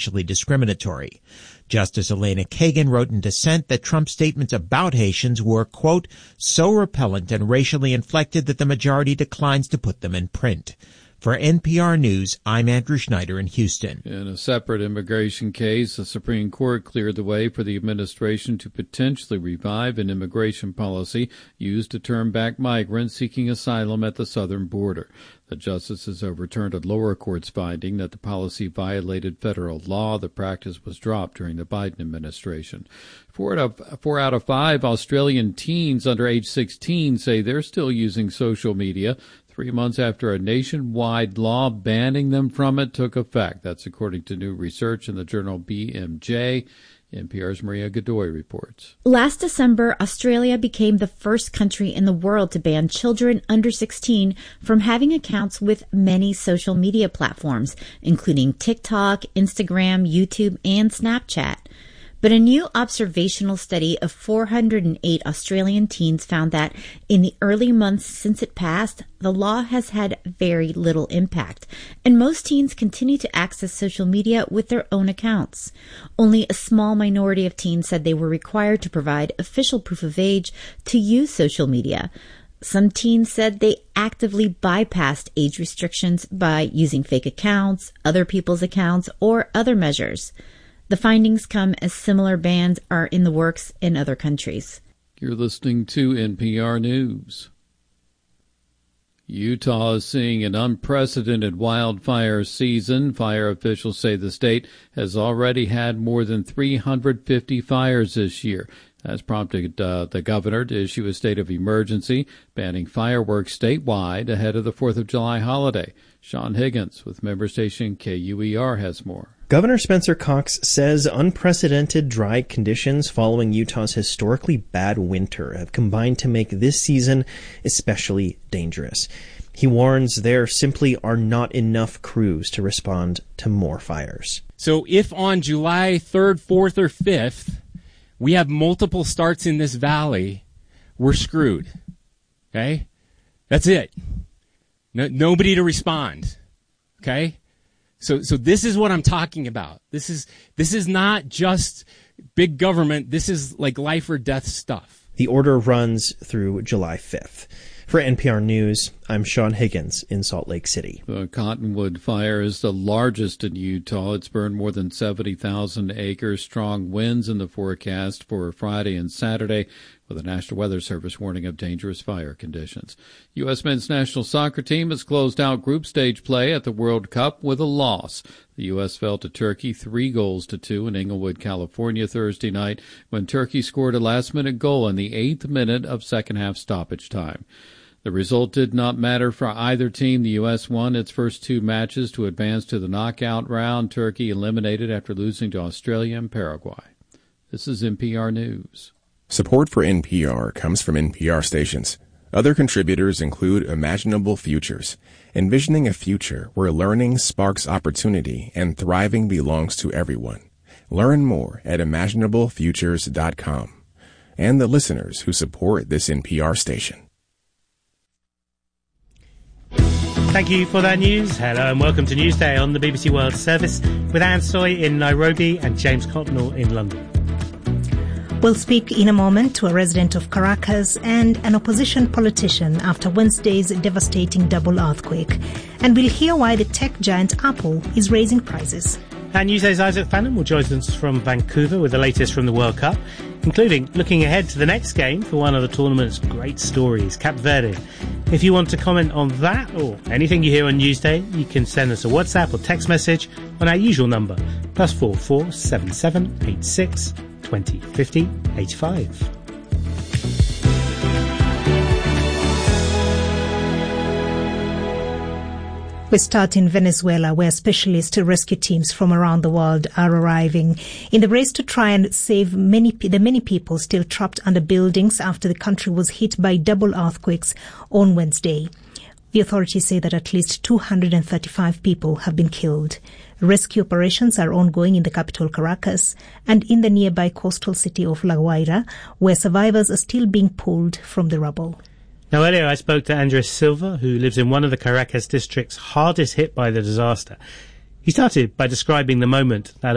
racially discriminatory. Justice Elena Kagan wrote in dissent that Trump's statements about Haitians were, quote, so repellent and racially inflected that the majority declines to put them in print. For NPR News, I'm Andrew Schneider in Houston. In a separate immigration case, the Supreme Court cleared the way for the administration to potentially revive an immigration policy used to turn back migrants seeking asylum at the southern border. The justices overturned a lower court's finding that the policy violated federal law. The practice was dropped during the Biden administration. 4 out of 5 Australian teens under age 16 say they're still using social media 3 months after a nationwide law banning them from it took effect. That's according to new research in the journal BMJ. NPR's Maria Godoy reports. Last December, Australia became the first country in the world to ban children under 16 from having accounts with many social media platforms, including TikTok, Instagram, YouTube, and Snapchat. But a new observational study of 408 Australian teens found that in the early months since it passed, the law has had very little impact, and most teens continue to access social media with their own accounts. Only a small minority of teens said they were required to provide official proof of age to use social media. Some teens said they actively bypassed age restrictions by using fake accounts, other people's accounts, or other measures. The findings come as similar bans are in the works in other countries. You're listening to NPR News. Utah is seeing an unprecedented wildfire season. Fire officials say the state has already had more than 350 fires this year. That's prompted the governor to issue a state of emergency, banning fireworks statewide ahead of the 4th of July holiday. Sean Higgins with member station KUER has more. Governor Spencer Cox says unprecedented dry conditions following Utah's historically bad winter have combined to make this season especially dangerous. He warns there simply are not enough crews to respond to more fires. So if on July 3rd, 4th, or 5th, we have multiple starts in this valley, we're screwed. Okay? That's it. Nobody to respond. Okay? So this is what I'm talking about. This is not just big government. This is like life or death stuff. The order runs through July 5th. For NPR News, I'm Sean Higgins in Salt Lake City. The Cottonwood Fire is the largest in Utah. It's burned more than 70,000 acres. Strong winds in the forecast for Friday and Saturday, with the National Weather Service warning of dangerous fire conditions. U.S. men's national soccer team has closed out group stage play at the World Cup with a loss. The U.S. fell to Turkey 3-2 in Inglewood, California Thursday night when Turkey scored a last-minute goal in the 8th minute of second-half stoppage time. The result did not matter for either team. The U.S. won its first 2 matches to advance to the knockout round. Turkey eliminated after losing to Australia and Paraguay. This is NPR News. Support for NPR comes from NPR stations. Other contributors include Imaginable Futures, envisioning a future where learning sparks opportunity and thriving belongs to everyone. Learn more at imaginablefutures.com. And the listeners who support this NPR station. Thank you for that news. Hello and welcome to Newsday on the BBC World Service with Anne Soy in Nairobi and James Cotnell in London. We'll speak in a moment to a resident of Caracas and an opposition politician after Wednesday's devastating double earthquake. And we'll hear why the tech giant Apple is raising prices. And Newsday's Isaac Fannin will join us from Vancouver with the latest from the World Cup, including looking ahead to the next game for one of the tournament's great stories, Cape Verde. If you want to comment on that or anything you hear on Newsday, you can send us a WhatsApp or text message on our usual number, +44 77 86 20 50 85. We start in Venezuela, where specialist rescue teams from around the world are arriving in the race to try and save the many people still trapped under buildings after the country was hit by double earthquakes on Wednesday. The authorities say that at least 235 people have been killed. Rescue operations are ongoing in the capital Caracas and in the nearby coastal city of La Guaira, where survivors are still being pulled from the rubble. Now, earlier I spoke to Andres Silva, who lives in one of the Caracas districts hardest hit by the disaster. He started by describing the moment that